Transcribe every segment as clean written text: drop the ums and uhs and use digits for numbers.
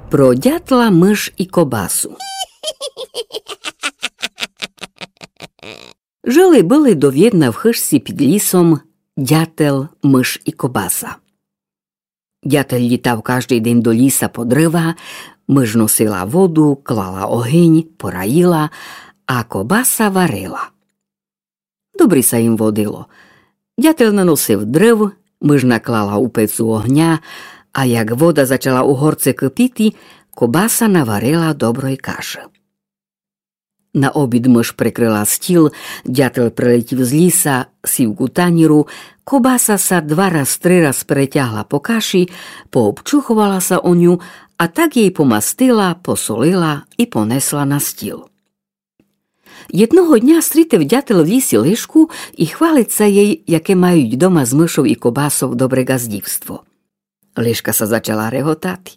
Про дятла, миш і кобасу. Жили-били довідна в хижці під лісом дятел, миш і кобаса. Дятел літав кожний день до ліса по дрова, миш носила воду, клала огінь, пораїла, а кобаса варила. Добре са їм водило. Дятел наносив дров, миш наклала у пецу огня, а як вода почала у горці кипіти, кобаса наварила доброї каші. На обід миш прикрила стіл, дятел прилетів з ліса, сів у таніру, кобаса са 2-3 раз перетягла по каші, пообчухувалася о ню, а так їй помастила, посолила і понесла на стіл. Єдного дня стрітив дятел в лісі лишку і хвалиться їй, яке мають дома з мишов і кобасов добре газдівство. Лишка са зачала реготати.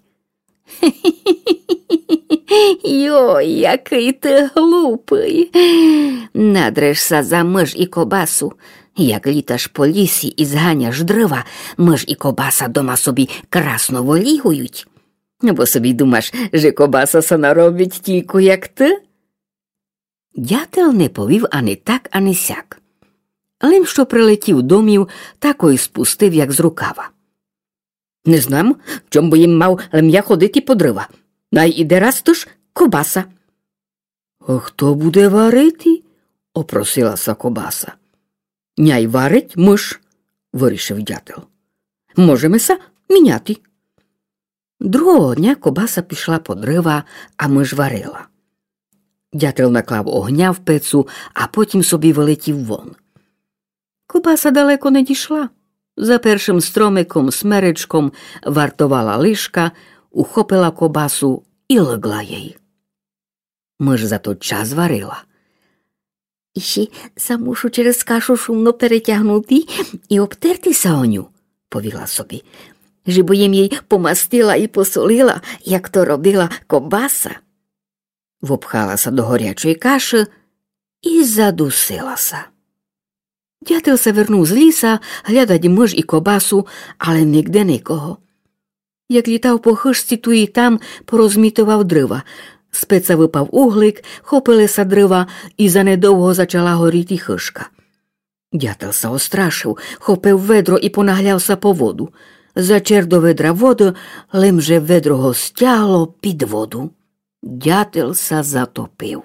Йой, який ти глупий. Надрешся за миш і кобасу. Як літаш по лісі і зганяш дрова, миш і кобаса дома собі красно волігують. Бо собі думаєш, що кобаса са наробить тільки як ти? Дятел не повів ані так, ані сяк. Лим, що прилетів домів, тако й спустив, як з рукава. Не знам, чом би їм мав лем'я ходити по дрова. Най іде раз тож кобаса. А хто буде варити? Опросилася кобаса. Няй варить миш, вирішив дятел. Можемо са міняти. Другого дня кобаса пішла по дрова, а миш варила. Дятел наклав огня в пецу, а потім собі вилетів вон. Кобаса далеко не дійшла. За першим стромиком, смеречком вартувала лишка, ухопила кобасу і легла їй. Миш за той час варила. І ще мушу через кашу шумно перетягнути і обтертися о ню, повіла собі. Жибо їм їй помастила і посолила, як то робила кобаса. Вопхалася до горячої каші і задусилася. Дятел се вернув з ліса, глядать миш і кобасу, але нігде нікого. Як літав по хижці, ту і там порозмітував дрова. З пеца випав углик, хопилися дрова, і занедовго зачала горіти хижка. Дятел се острашив, хопив ведро і понаглявся по воду. Зачер до ведра воду, лим же ведро го стягло під воду. Дятел се затопив.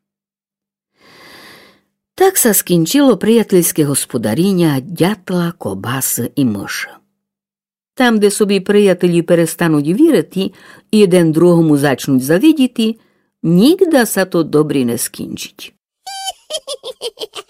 Так се скінчило приятельське господаріння дятла, кобаси і миші. Там, де собі приятелі перестануть вірити і один другому зачнуть завидіти, нігда се то добре не скінчить.